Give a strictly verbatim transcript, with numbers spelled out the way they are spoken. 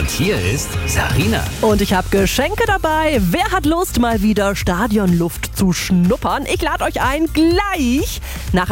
Und hier ist Sarina. Und ich habe Geschenke dabei. Wer hat Lust, mal wieder Stadionluft zu schnuppern? Ich lade euch ein, gleich nach